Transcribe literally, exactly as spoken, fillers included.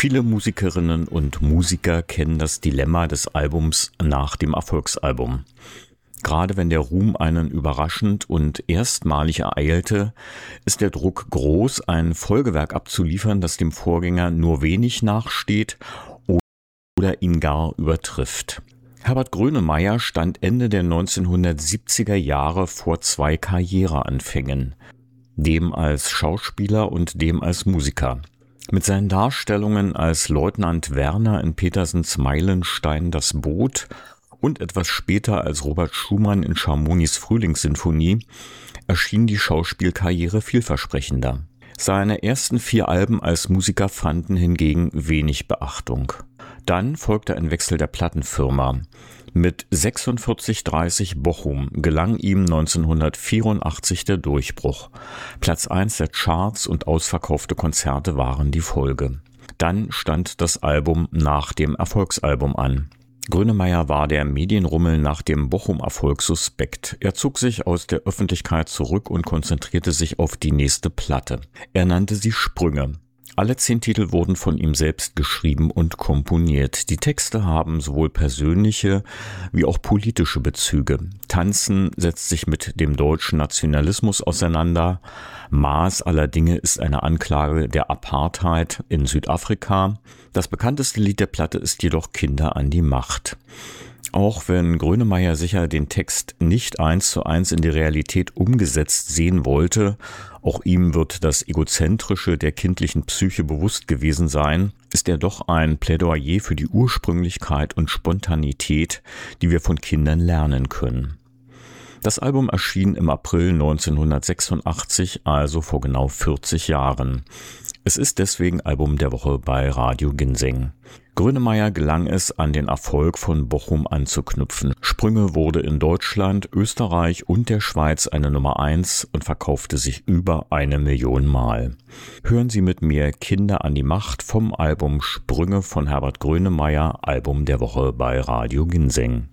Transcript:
Viele Musikerinnen und Musiker kennen das Dilemma des Albums nach dem Erfolgsalbum. Gerade wenn der Ruhm einen überraschend und erstmalig ereilte, ist der Druck groß, ein Folgewerk abzuliefern, das dem Vorgänger nur wenig nachsteht oder ihn gar übertrifft. Herbert Grönemeyer stand Ende der neunzehnhundertsiebziger Jahre vor zwei Karriereanfängen, dem als Schauspieler und dem als Musiker. Mit seinen Darstellungen als Leutnant Werner in Petersens Meilenstein Das Boot und etwas später als Robert Schumann in Scharmonis Frühlingssinfonie erschien die Schauspielkarriere vielversprechender. Seine ersten vier Alben als Musiker fanden hingegen wenig Beachtung. Dann folgte ein Wechsel der Plattenfirma. Mit sechsundvierzig dreißig Bochum gelang ihm neunzehnhundertvierundachtzig der Durchbruch. Platz eins der Charts und ausverkaufte Konzerte waren die Folge. Dann stand das Album nach dem Erfolgsalbum an. Grönemeyer war der Medienrummel nach dem Bochum-Erfolg suspekt. Er zog sich aus der Öffentlichkeit zurück und konzentrierte sich auf die nächste Platte. Er nannte sie Sprünge. Alle zehn Titel wurden von ihm selbst geschrieben und komponiert. Die Texte haben sowohl persönliche wie auch politische Bezüge. Tanzen setzt sich mit dem deutschen Nationalismus auseinander. Maß aller Dinge ist eine Anklage der Apartheid in Südafrika. Das bekannteste Lied der Platte ist jedoch Kinder an die Macht. Auch wenn Grönemeyer sicher den Text nicht eins zu eins in die Realität umgesetzt sehen wollte, auch ihm wird das Egozentrische der kindlichen Psyche bewusst gewesen sein, ist er doch ein Plädoyer für die Ursprünglichkeit und Spontanität, die wir von Kindern lernen können. Das Album erschien im April neunzehnhundertsechsundachtzig, also vor genau vierzig Jahren. Es ist deswegen Album der Woche bei Radio Ginseng. Grönemeyer gelang es, an den Erfolg von Bochum anzuknüpfen. Sprünge wurde in Deutschland, Österreich und der Schweiz eine Nummer eins und verkaufte sich über eine Million Mal. Hören Sie mit mir Kinder an die Macht vom Album Sprünge von Herbert Grönemeyer, Album der Woche bei Radio Ginseng.